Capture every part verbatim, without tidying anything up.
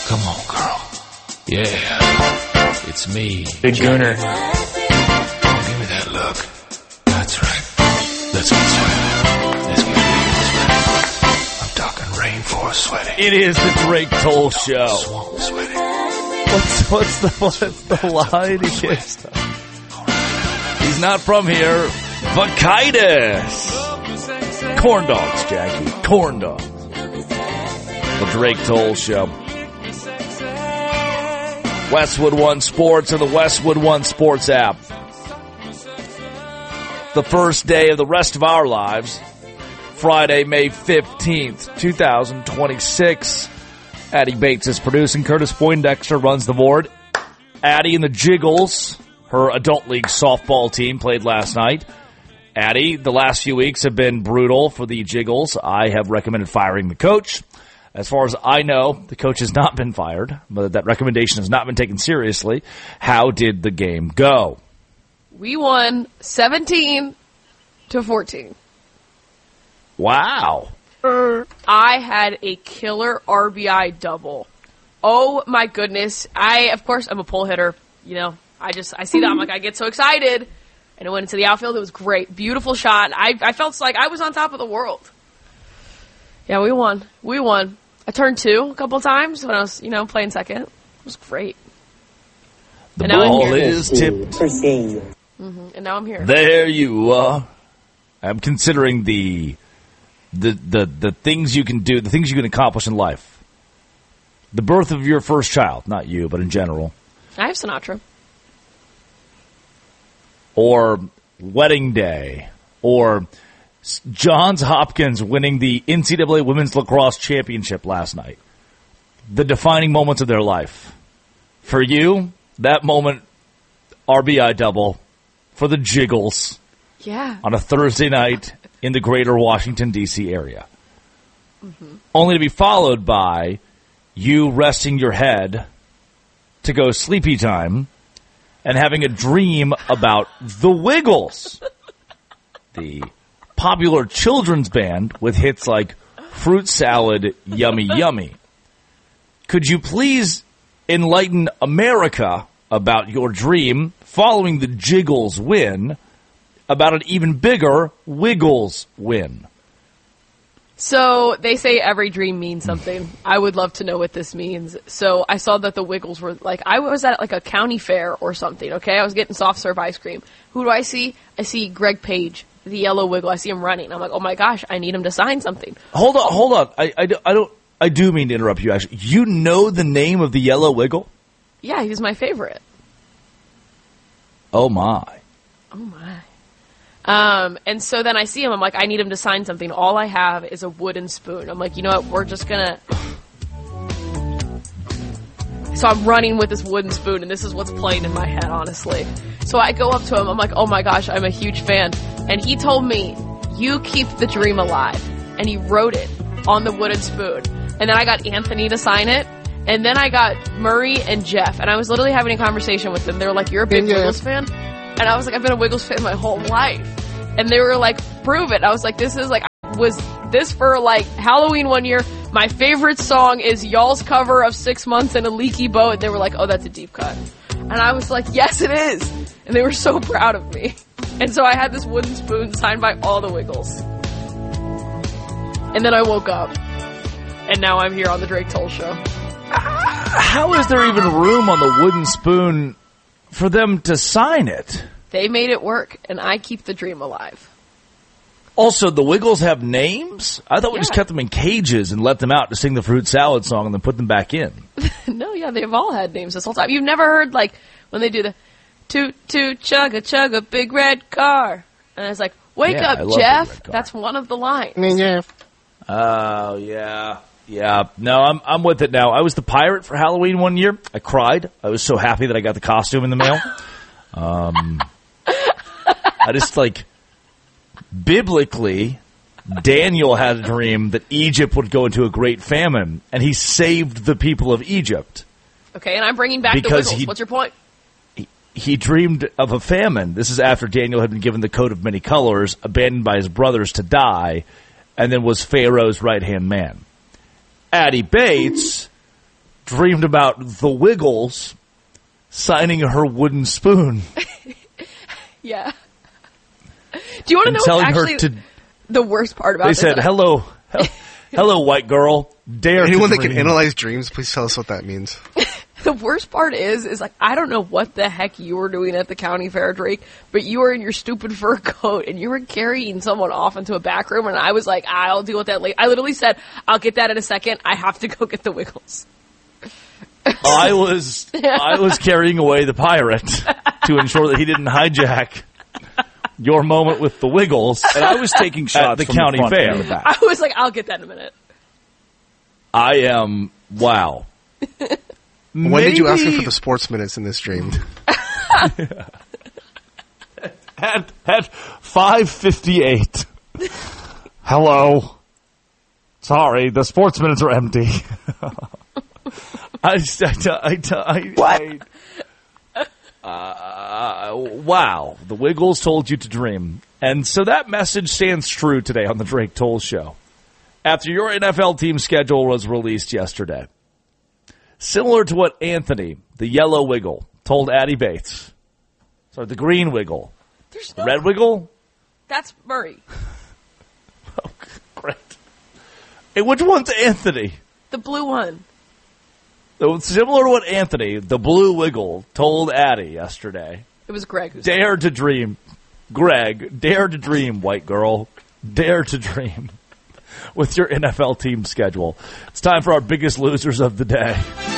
Come on, girl. Yeah, it's me. Big Gooner. Give me that look. That's right. Let's get sweaty. Let's get real sweaty. I'm talking rainforest sweaty. It is the Drake Toll Show. Swamp sweaty. What's, what's the what's the line he gives? He's not from here. Vacitis. Corn dogs, Jackie. Corn dogs. The Drake Toll Show. Westwood One Sports and the Westwood One Sports app. The first day of the rest of our lives. Friday, May fifteenth, twenty twenty-six. Addie Bates is producing. Curtis Poindexter runs the board. Addie and the Jiggles, her adult league softball team, played last night. Addie, the last few weeks have been brutal for the Jiggles. I have recommended firing the coach. As far as I know, the coach has not been fired, but that recommendation has not been taken seriously. How did the game go? We won seventeen to fourteen. Wow. I had a killer R B I double. Oh my goodness. I, of course, I'm a pull hitter. You know, I just, I see that. I'm like, I get so excited. And it went into the outfield. It was great. Beautiful shot. I, I felt like I was on top of the world. Yeah, we won. We won. I turned two a couple times when I was, you know, playing second. It was great. The and now I'm ball here. is tipped. Mm-hmm. And now I'm here. There you are. I'm considering the, the the the things you can do, the things you can accomplish in life. The birth of your first child, not you, but in general. I have Sinatra. Or wedding day. Or Johns Hopkins winning the N C double A Women's Lacrosse Championship last night. The defining moments of their life. For you, that moment, R B I double for the Jiggles. Yeah. On a Thursday night in the greater Washington, D C area. Mm-hmm. Only to be followed by you resting your head to go sleepy time and having a dream about the Wiggles. The popular children's band with hits like Fruit Salad, Yummy Yummy. Could you please enlighten America about your dream following the Jiggles win about an even bigger Wiggles win? So they say every dream means something. I would love to know what this means. So I saw that the Wiggles were like, I was at like a county fair or something, okay? I was getting soft serve ice cream. Who do I see? I see Greg Page, the yellow Wiggle. I see him running. I'm like, oh my gosh, I need him to sign something. Hold on, hold on. I, I, I don't, I do mean to interrupt you, actually. You know the name of the yellow Wiggle? Yeah, he's my favorite. Oh my. Oh my. Um, and so then I see him, I'm like, I need him to sign something. All I have is a wooden spoon. I'm like, you know what, we're just gonna... So I'm running with this wooden spoon, and this is what's playing in my head, honestly. So I go up to him, I'm like, oh my gosh, I'm a huge fan. And he told me, you keep the dream alive. And he wrote it on the wooden spoon. And then I got Anthony to sign it. And then I got Murray and Jeff. And I was literally having a conversation with them. They were like, you're a big yeah. Wiggles fan? And I was like, I've been a Wiggles fan my whole life. And they were like, prove it. I was like, this is like, was this for like Halloween one year? My favorite song is y'all's cover of Six Months in a Leaky Boat. They were like, oh, that's a deep cut. And I was like, yes, it is. And they were so proud of me. And so I had this wooden spoon signed by all the Wiggles. And then I woke up. And now I'm here on the Drake Toll Show. How is there even room on the wooden spoon for them to sign it? They made it work, and I keep the dream alive. Also, the Wiggles have names? I thought we yeah. just kept them in cages and let them out to sing the Fruit Salad song and then put them back in. No, yeah, they've all had names this whole time. You've never heard, like, when they do the toot, toot, chugga, chugga, big red car. And it's like, wake yeah, up, Jeff. That's one of the lines. Yeah. Oh, yeah. Yeah. No, I'm I'm with it now. I was the pirate for Halloween one year. I cried. I was so happy that I got the costume in the mail. um, I just, like, biblically, Daniel had a dream that Egypt would go into a great famine, and he saved the people of Egypt. Okay, and I'm bringing back the Wiggles. He, What's your point? He, he dreamed of a famine. This is after Daniel had been given the coat of many colors, abandoned by his brothers to die, and then was Pharaoh's right-hand man. Addie Bates dreamed about the Wiggles signing her wooden spoon. Yeah. Do you want to and know telling what's actually her to, the worst part about they this? said, hello, hel- hello, white girl. Dare Anyone to that can dream. analyze dreams, please tell us what that means. The worst part is, is like, I don't know what the heck you were doing at the county fair, Drake, but you were in your stupid fur coat and you were carrying someone off into a back room, and I was like, I'll deal with that later. I literally said, I'll get that in a second. I have to go get the Wiggles. I was I was carrying away the pirate to ensure that he didn't hijack your moment with the Wiggles. And I was taking shots at the from county the front fair. and the back. I was like, I'll get that in a minute. I am, wow. When did you ask her Maybe for the sports minutes in this dream? At, at five fifty-eight. Hello. Sorry, the sports minutes are empty. I, I, I, I, I, uh, wow. The Wiggles told you to dream. And so that message stands true today on the Drake Toll Show. After your N F L team schedule was released yesterday, similar to what Anthony, the yellow Wiggle, told Addie Bates. Sorry, the green Wiggle. There's The no, red Wiggle? That's Murray. Oh, great. Hey, which one's Anthony? The blue one. So similar to what Anthony, the blue Wiggle, told Addie yesterday. It was Greg who said Dare to dream. Greg, dare to dream, white girl. Dare to dream with your N F L team schedule. It's time for our biggest losers of the day.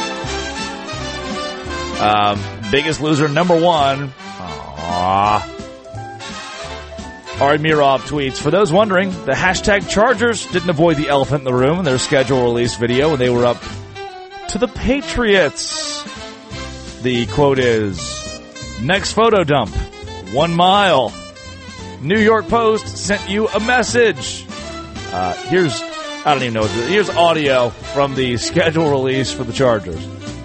Um, biggest loser number one. Aww. Ari Mirov tweets, for those wondering, the hashtag Chargers didn't avoid the elephant in the room in their schedule release video when they were up to the Patriots. The quote is, next photo dump, one mile. New York Post sent you a message. Uh, here's, I don't even know what this is. Here's audio from the schedule release for the Chargers.